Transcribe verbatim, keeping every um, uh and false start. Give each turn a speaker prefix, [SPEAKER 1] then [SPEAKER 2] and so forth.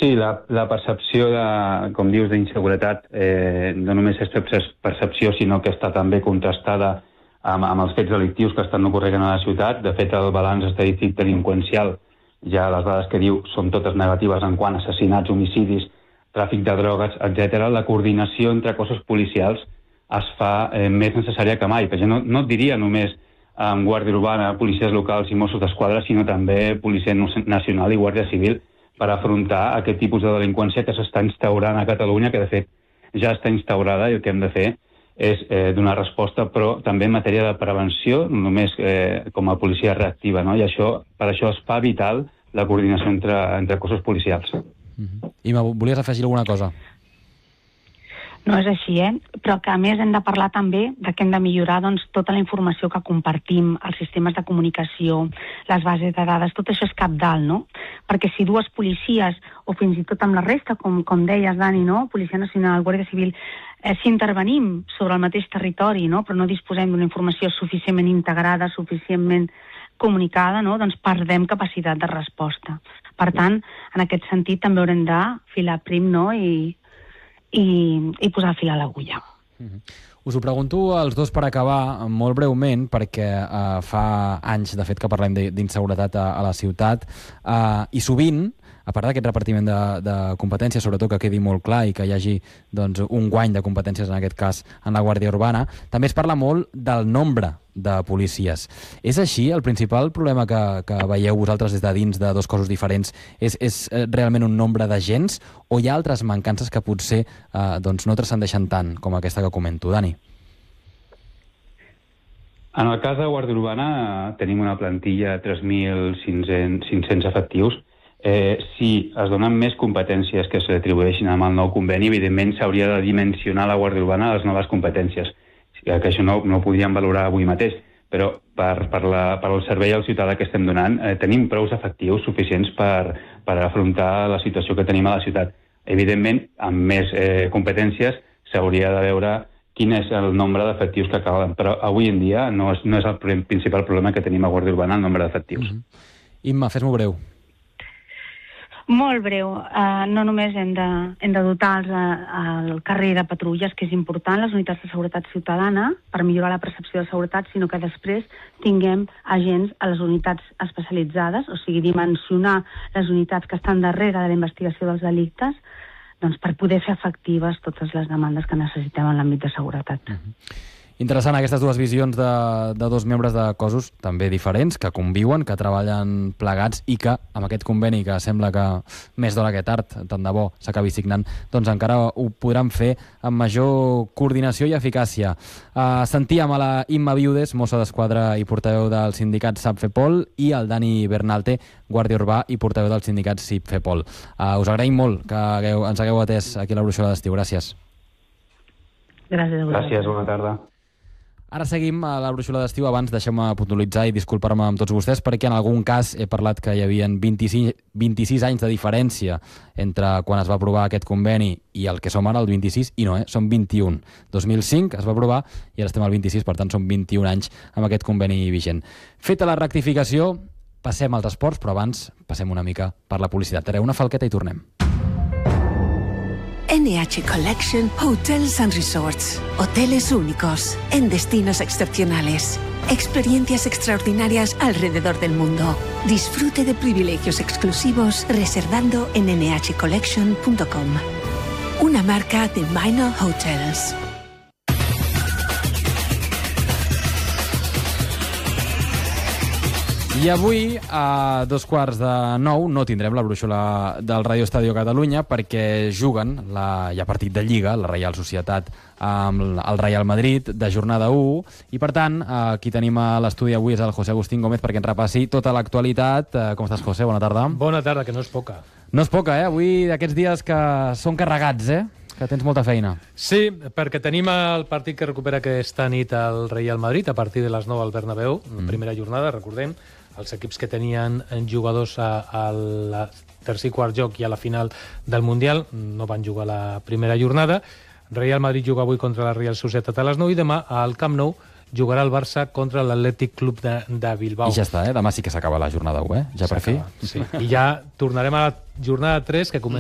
[SPEAKER 1] Sí, la, la percepció, de, com dius, d'inseguretat eh, no només és percepció, sinó que està també contrastada amb, amb els fets delictius que estan ocorrent a la ciutat. De fet, el balanç estadístic delinqüencial, ja les dades que diu, són totes negatives en quant a assassinats, homicidis, tràfic de drogues, etcètera. La coordinació entre cossos policials es fa eh, més necessària que mai, perquè no, no et diria només amb Guàrdia Urbana, policies locals i Mossos d'Esquadra, sinó també Policia Nacional i Guàrdia Civil, per afrontar aquest tipus de delinqüència que s'està instaurant a Catalunya, que de fet ja està instaurada, i el que hem de fer és eh, donar resposta, però també en matèria de prevenció, no només eh, com a policia reactiva, no? I això, per això es fa vital la coordinació entre, entre cossos policials.
[SPEAKER 2] Mm-hmm. Ima, volies afegir alguna cosa?
[SPEAKER 3] No és així, eh? Però que a més hem de parlar també de que hem de millorar doncs, tota la informació que compartim, els sistemes de comunicació, les bases de dades, tot això és cabdal, no? Perquè si dues policies, o fins i tot amb la resta, com, com deies, Dani, no? Policia Nacional, Guàrdia Civil, eh, si intervenim sobre el mateix territori, no? Però no disposem d'una informació suficientment integrada, suficientment comunicada, no? Doncs perdem capacitat de resposta. Per tant, en aquest sentit també haurem de filar prim, no? I I, i posar fil a l'agulla.
[SPEAKER 2] Mm-hmm. Us ho pregunto als dos per acabar molt breument, perquè uh, fa anys, de fet, que parlem d'inseguretat a, a la ciutat, uh, i sovint, a part d'aquest repartiment de, de competències, sobretot que quedi molt clar i que hi hagi doncs, un guany de competències, en aquest cas, en la Guàrdia Urbana, també es parla molt del nombre de policies. És així? El principal problema que, que veieu vosaltres des de dins de dos cossos diferents és, és realment un nombre d'agents, o hi ha altres mancances que potser eh, doncs no transcendeixen tant com aquesta que comento? Dani?
[SPEAKER 1] En el cas de Guàrdia Urbana tenim una plantilla de tres mil cinc-cents efectius. Eh, si es donen més competències que s'atribueixin amb el nou conveni, evidentment s'hauria de dimensionar la Guàrdia Urbana a les noves competències, que això no, no ho podríem valorar avui mateix, però per, per, la, per el servei al ciutadà que estem donant eh, tenim prou efectius suficients per, per afrontar la situació que tenim a la ciutat. Evidentment, amb més eh, competències s'hauria de veure quin és el nombre d'efectius que calen, però avui en dia no és, no és el principal problema que tenim a Guàrdia Urbana, el nombre d'efectius.
[SPEAKER 2] Mm-hmm. Imma, fes-m'ho breu.
[SPEAKER 3] Molt breu. Uh, no només hem de, hem de dotar els, uh, el carrer de patrulles, que és important, les unitats de seguretat ciutadana, per millorar la percepció de seguretat, sinó que després tinguem agents a les unitats especialitzades, o sigui, dimensionar les unitats que estan darrere de la investigació dels delictes, doncs per poder fer efectives totes les demandes que necessitem en l'àmbit de seguretat.
[SPEAKER 2] Mm-hmm. Interessant aquestes dues visions de, de dos membres de cossos també diferents, que conviuen, que treballen plegats i que, amb aquest conveni que sembla que més d'hora que tard, tant de bo, s'acabi signant, doncs encara ho podran fer amb major coordinació i eficàcia. Uh, sentíem a la Imma Viudes, mossa d'esquadra i portaveu del sindicat SAPFEPOL, i el Dani Bernalte, guàrdia urbà i portaveu del sindicat SIPFEPOL. Uh, us agraïm molt que hagueu, ens hagueu atès aquí a la Brúixola d'Estiu. Gràcies.
[SPEAKER 3] Gràcies a vosaltres.
[SPEAKER 1] Gràcies, bona tarda.
[SPEAKER 2] Ara seguim a la Brúixola d'Estiu. Abans deixeu-me puntualitzar i disculpar-me amb tots vostès, perquè en algun cas he parlat que hi havia vint-i-sis, vint-i-sis anys de diferència entre quan es va aprovar aquest conveni i el que som ara, el vint-i-sis, i no, eh? Són vint-i-un. dos mil cinc es va aprovar i ara estem al vint-i-sis, per tant són vint-i-un anys amb aquest conveni vigent. Feta la rectificació, passem als esports, però abans passem una mica per la publicitat. Tareu una falqueta i tornem.
[SPEAKER 4] N H Collection Hotels and Resorts. Hoteles únicos en destinos excepcionales. Experiencias extraordinarias alrededor del mundo. Disfrute de privilegios exclusivos reservando en n h collection punto com. Una marca de Minor Hotels.
[SPEAKER 2] I avui, a dos quarts de nou, no tindrem la brúixola del Radio Estadio Catalunya perquè juguen, la, hi ha partit de Lliga, la Reial Societat amb el Real Madrid, de jornada u, i per tant, aquí tenim a l'estudi avui és el José Agustín Gómez perquè ens repassi tota l'actualitat. Com estàs, José? Bona tarda.
[SPEAKER 5] Bona tarda, que no és poca.
[SPEAKER 2] No és poca, eh? Avui, d'aquests dies que són carregats, eh? Que tens molta feina.
[SPEAKER 5] Sí, perquè tenim el partit que recupera aquesta nit el Real Madrid a partir de les nou al Bernabéu, mm. primera jornada, recordem, els equips que tenien jugadors al tercer i quart joc i a la final del Mundial no van jugar la primera jornada. Real Madrid juga avui contra la Real Societat a les nou i demà al Camp Nou jugarà el Barça contra l'Atlètic Club de, de Bilbao.
[SPEAKER 2] I ja està, eh? Demà sí que s'acaba la jornada u, eh? Ja per fi.
[SPEAKER 5] Sí. I ja tornarem a la jornada tres, que comença